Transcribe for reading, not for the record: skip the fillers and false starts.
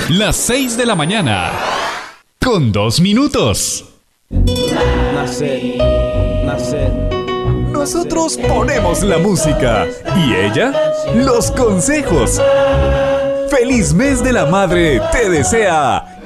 Las 6 de la mañana. Con 2 minutos. Nosotros ponemos la música y ella los consejos. ¡Feliz mes de la madre te desea